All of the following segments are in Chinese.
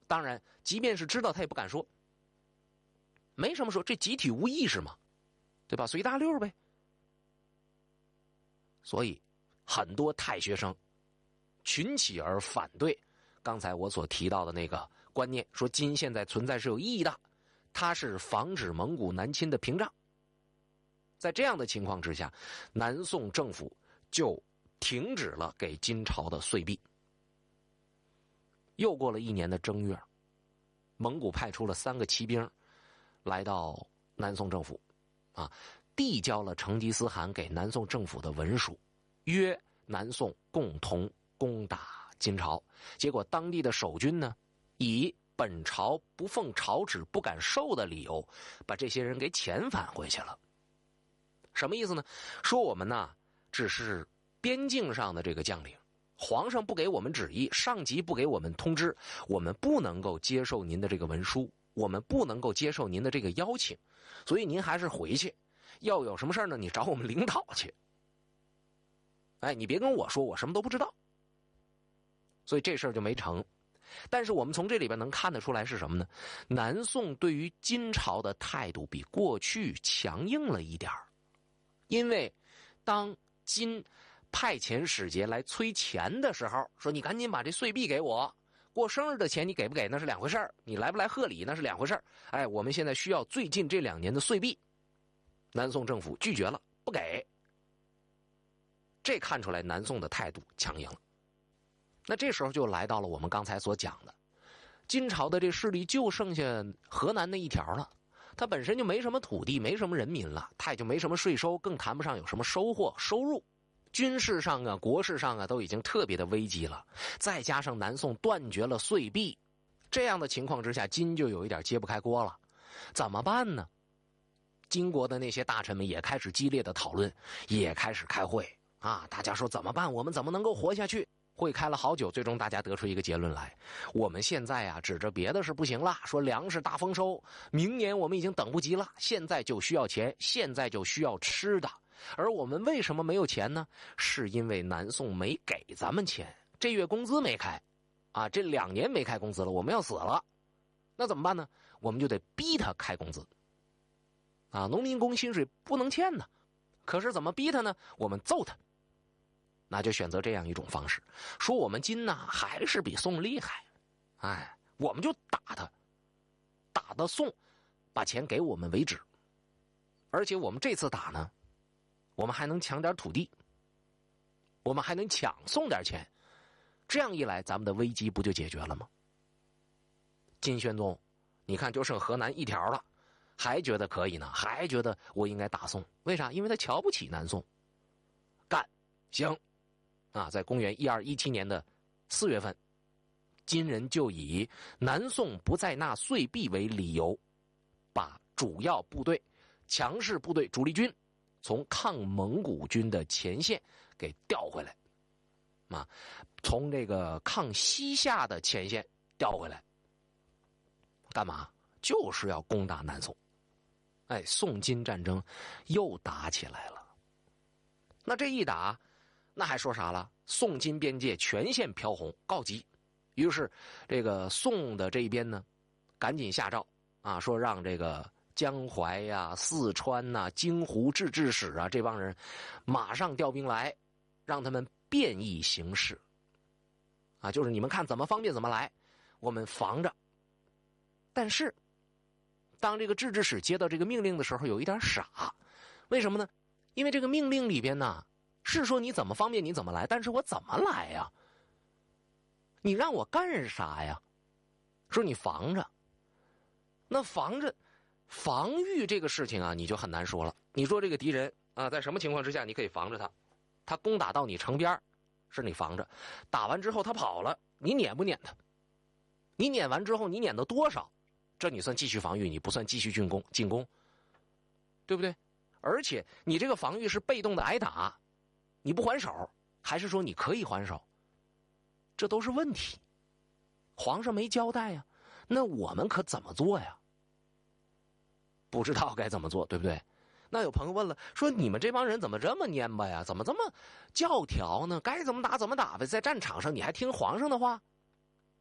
当然，即便是知道，他也不敢说，没什么说，这集体无意识嘛，对吧？随大溜呗。所以，很多太学生群起而反对刚才我所提到的那个观念，说金现在存在是有意义的，它是防止蒙古南侵的屏障。在这样的情况之下，南宋政府就停止了给金朝的岁币。又过了1年的正月，蒙古派出了3个骑兵来到南宋政府，递交了成吉思汗给南宋政府的文书，约南宋共同攻打金朝。结果当地的守军呢，以本朝不奉朝旨不敢受的理由，把这些人给遣返回去了。什么意思呢？说我们呢只是边境上的这个将领，皇上不给我们旨意，上级不给我们通知，我们不能够接受您的这个文书，我们不能够接受您的这个邀请，所以您还是回去，要有什么事呢，你找我们领导去。你别跟我说我什么都不知道。所以这事儿就没成。但是我们从这里边能看得出来是什么呢？南宋对于金朝的态度比过去强硬了一点儿。因为当金派遣使节来催钱的时候，说你赶紧把这岁币给我，过生日的钱你给不给那是两回事儿，你来不来贺礼那是两回事儿。我们现在需要最近这2年的岁币，南宋政府拒绝了，不给。这看出来南宋的态度强硬了。那这时候就来到了我们刚才所讲的，金朝的这势力就剩下河南那一条了，它本身就没什么土地，没什么人民了，它也就没什么税收，更谈不上有什么收获收入。军事上啊，国事上啊，都已经特别的危机了。再加上南宋断绝了岁币，这样的情况之下，金就有一点揭不开锅了。怎么办呢？金国的那些大臣们也开始激烈的讨论，也开始开会大家说怎么办？我们怎么能够活下去？会开了好久，最终大家得出一个结论来：我们现在指着别的是不行了，说粮食大丰收，明年我们已经等不及了，现在就需要钱，现在就需要吃的。而我们为什么没有钱呢？是因为南宋没给咱们钱，这月工资没开这2年没开工资了，我们要死了。那怎么办呢？我们就得逼他开工资农民工薪水不能欠呢。可是怎么逼他呢？我们揍他。那就选择这样一种方式，说我们金还是比宋厉害，我们就打他，打到宋把钱给我们为止。而且我们这次打呢，我们还能抢点土地，我们还能抢宋点钱，这样一来咱们的危机不就解决了吗？金宣宗你看就剩河南一条了，还觉得可以呢，还觉得我应该打宋。为啥？因为他瞧不起南宋。干行在公元1217年的4月份，金人就以南宋不再纳岁币为理由，把主要部队、强势部队主力军从抗蒙古军的前线给调回来从这个抗西夏的前线调回来。干嘛？就是要攻打南宋。宋金战争又打起来了。那这一打，那还说啥了？宋金边界全线飘红，告急。于是这个宋的这一边呢，赶紧下诏说让这个江淮呀、四川呐、京湖制置使这帮人马上调兵来，让他们便宜行事就是你们看怎么方便怎么来，我们防着。但是当这个制置使接到这个命令的时候，有一点傻。为什么呢？因为这个命令里边呢是说你怎么方便你怎么来，但是我怎么来呀？你让我干啥呀？说你防着，那防御这个事情你就很难说了。你说这个敌人在什么情况之下你可以防着他？他攻打到你城边是你防着，打完之后他跑了，你撵不撵他？你撵完之后你撵到多少？这你算继续防御，你不算继续进攻，对不对？而且你这个防御是被动的挨打，你不还手，还是说你可以还手？这都是问题。皇上没交代呀，那我们可怎么做呀？不知道该怎么做，对不对？那有朋友问了，说你们这帮人怎么这么蔫巴呀？怎么这么教条呢？该怎么打怎么打呗，在战场上你还听皇上的话？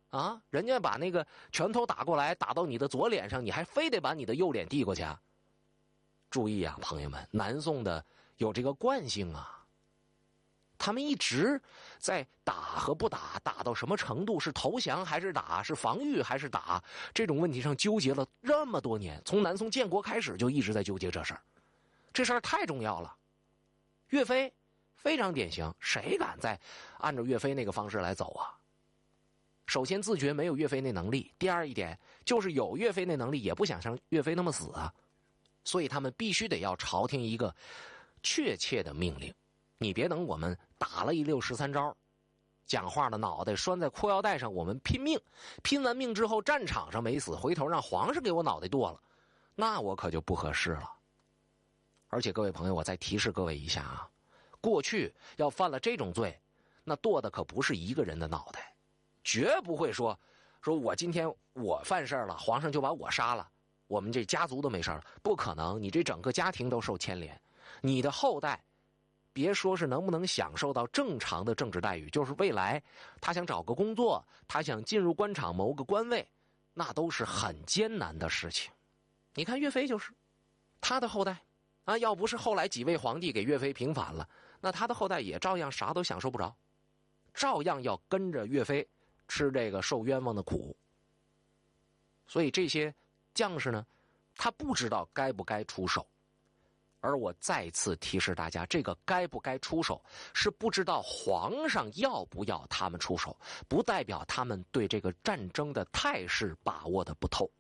啊，人家把那个拳头打过来，打到你的左脸上，你还非得把你的右脸递过去啊？注意啊，朋友们，南宋的有这个惯性啊，他们一直在打和不打，打到什么程度，是投降还是打，是防御还是打，这种问题上纠结了这么多年，从南宋建国开始就一直在纠结这事儿，这事儿太重要了。岳飞非常典型，谁敢再按照岳飞那个方式来走啊？首先自觉没有岳飞那能力，第二一点就是有岳飞那能力也不想像岳飞那么死啊，所以他们必须得要朝廷一个确切的命令，你别等我们打了一溜13招，讲话的脑袋拴在裤腰带上，我们拼命，拼完命之后战场上没死，回头让皇上给我脑袋剁了，那我可就不合适了。而且各位朋友，我再提示各位一下啊，过去要犯了这种罪，那剁的可不是一个人的脑袋，绝不会说我今天我犯事了，皇上就把我杀了，我们这家族都没事了，不可能，你这整个家庭都受牵连，你的后代别说是能不能享受到正常的政治待遇，就是未来他想找个工作，他想进入官场谋个官位，那都是很艰难的事情。你看岳飞就是他的后代啊，要不是后来几位皇帝给岳飞平反了，那他的后代也照样啥都享受不着，照样要跟着岳飞吃这个受冤枉的苦。所以这些将士呢，他不知道该不该出手。而我再次提示大家，这个该不该出手是不知道皇上要不要他们出手，不代表他们对这个战争的态势把握的不透。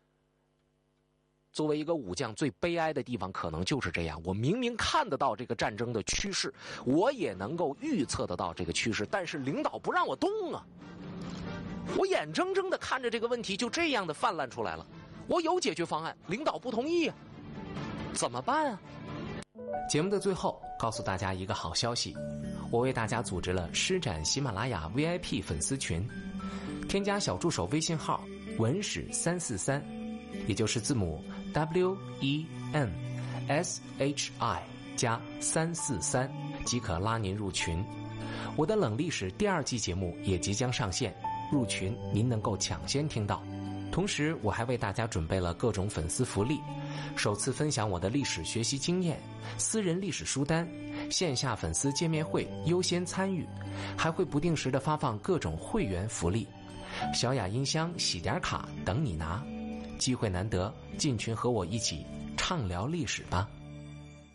作为一个武将，最悲哀的地方可能就是这样，我明明看得到这个战争的趋势，我也能够预测得到这个趋势，但是领导不让我动啊，我眼睁睁地看着这个问题就这样的泛滥出来了，我有解决方案，领导不同意啊，怎么办啊？节目的最后告诉大家一个好消息，我为大家组织了施展喜马拉雅 VIP 粉丝群，添加小助手微信号文史343，也就是字母 WENSHI 加343，即可拉您入群。我的冷历史第2季节目也即将上线，入群您能够抢先听到。同时我还为大家准备了各种粉丝福利，首次分享我的历史学习经验，私人历史书单，线下粉丝见面会优先参与，还会不定时的发放各种会员福利，小雅音箱、喜点卡等你拿。机会难得，进群和我一起畅聊历史吧。